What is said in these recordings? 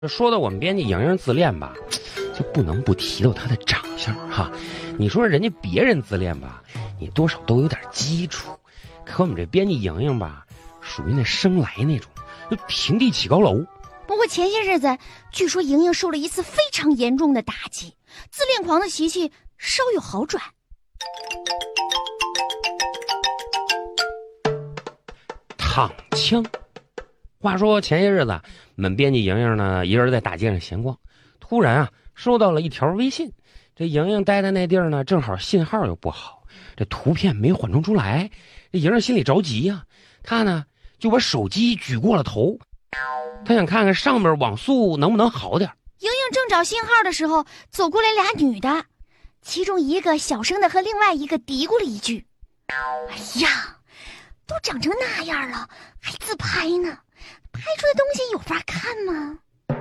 说到我们编辑莹莹自恋吧，就不能不提到她的长相哈。你说人家别人自恋吧，你多少都有点基础，可我们这编辑莹莹吧，属于那生来那种，就平地起高楼。 不过前些日子，据说莹莹受了一次非常严重的打击，自恋狂的习气稍有好转。 躺枪。话说前些日子，我们编辑莹莹呢，一人在大街上闲逛，突然收到了一条微信。这莹莹待在那地儿呢，正好信号又不好，这图片没缓冲出来，这莹莹心里着急呀，她呢就把手机举过了头，她想看看上面网速能不能好点。 莹莹正找信号的时候，走过来俩女的，其中一个小声的和另外一个嘀咕了一句：“哎呀，都长成那样了，还自拍呢，拍出的东西有法看吗？”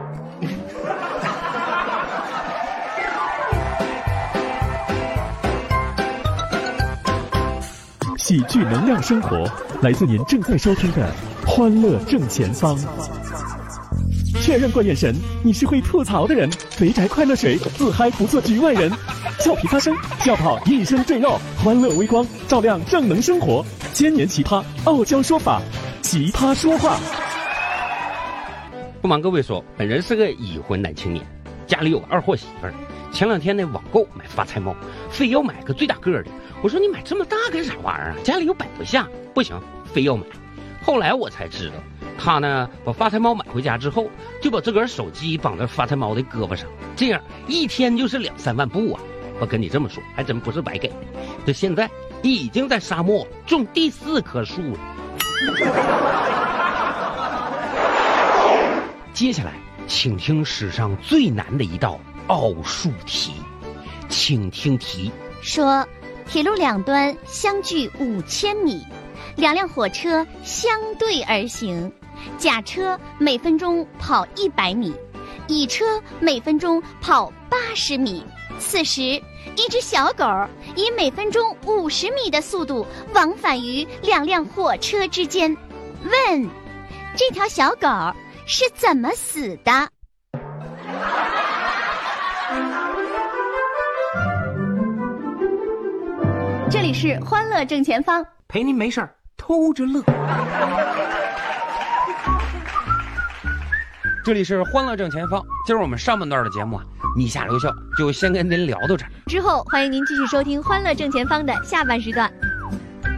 喜剧能量生活，来自您正在收听的《欢乐正前方》。确认过眼神，你是会吐槽的人。肥宅快乐水，自嗨不做局外人。俏皮发声，笑跑一身赘肉。欢乐微光，照亮正能生活。千年奇葩，傲娇说法，奇葩说话。 不瞒各位说，本人是个已婚男青年，家里有个二货媳妇儿。前两天那网购买发财猫，非要买个最大个的。我说你买这么大干啥玩意儿啊？家里又摆不下，不行，非要买。后来我才知道，他呢把发财猫买回家之后，就把自个儿手机绑在发财猫的胳膊上，这样一天就是2-3万步啊！我跟你这么说，还真不是白给的。这现在已经在沙漠种第4棵树了。接下来，请听史上最难的一道奥数题，请听题。 说，铁路两端相距5000米，两辆火车相对而行，甲车每分钟跑100米，乙车每分钟跑80米。此时，一只小狗以每分钟50米的速度往返于两辆火车之间。问，这条小狗是怎么死的？这里是欢乐正前方， 陪您没事偷着乐。这里是欢乐正前方，今儿我们上半段的节目你下留校就先跟您聊到这儿， 之后欢迎您继续收听欢乐正前方的下半时段。